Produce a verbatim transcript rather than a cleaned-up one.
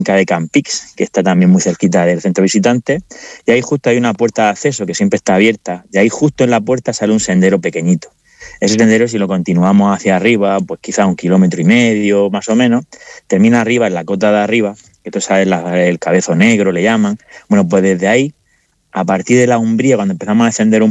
de Campix, que está también muy cerquita del centro visitante, y ahí justo hay una puerta de acceso que siempre está abierta, y ahí justo en la puerta sale un sendero pequeñito. Ese sendero, si lo continuamos hacia arriba, pues quizá un kilómetro y medio más o menos, termina arriba en la cota de arriba, que tú sabes, la, el Cabezo Negro le llaman. Bueno, pues desde ahí, a partir de la Umbría, cuando empezamos a descender un